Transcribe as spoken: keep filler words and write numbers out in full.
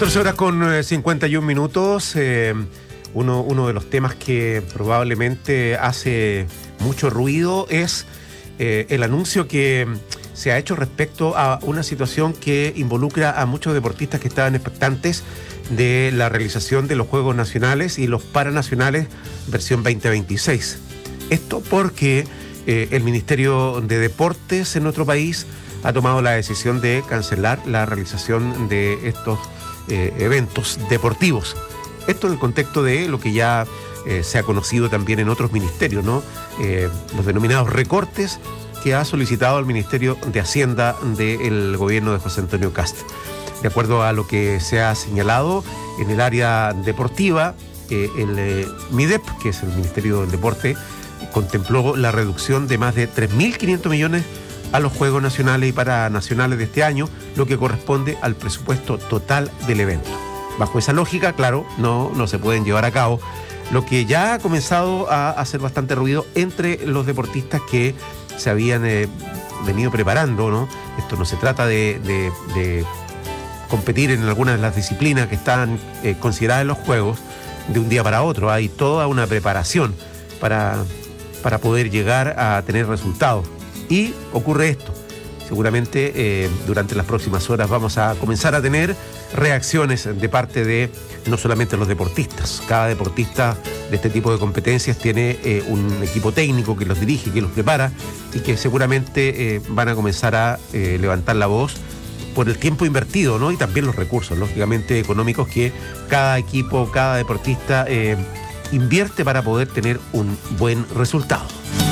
catorce horas con cincuenta y un minutos. Eh, uno, uno de los temas que probablemente hace mucho ruido es eh, el anuncio que se ha hecho respecto a una situación que involucra a muchos deportistas que estaban expectantes de la realización de los Juegos Nacionales y los Paranacionales versión veinte veintiséis. Esto porque eh, el Ministerio de Deportes en nuestro país ha tomado la decisión de cancelar la realización de estos eh, eventos deportivos. Esto en el contexto de lo que ya eh, se ha conocido también en otros ministerios, ¿no? Eh, los denominados recortes que ha solicitado el Ministerio de Hacienda del gobierno de José Antonio Kast. De acuerdo a lo que se ha señalado en el área deportiva, eh, el eh, MIDEP, que es el Ministerio del Deporte, contempló la reducción de más de tres mil quinientos millones a los Juegos Nacionales y Paranacionales de este año, lo que corresponde al presupuesto total del evento. Bajo esa lógica, claro, no, no se pueden llevar a cabo, lo que ya ha comenzado a hacer bastante ruido entre los deportistas que se habían eh, venido preparando, ¿no? Esto no se trata de, de, de competir en algunas de las disciplinas que están eh, consideradas en los Juegos de un día para otro. Hay toda una preparación para, para poder llegar a tener resultados. Y ocurre esto. Seguramente eh, durante las próximas horas vamos a comenzar a tener reacciones de parte de no solamente los deportistas. Cada deportista de este tipo de competencias tiene eh, un equipo técnico que los dirige, que los prepara y que seguramente eh, van a comenzar a eh, levantar la voz por el tiempo invertido, ¿no? Y también los recursos, lógicamente, económicos que cada equipo, cada deportista eh, invierte para poder tener un buen resultado.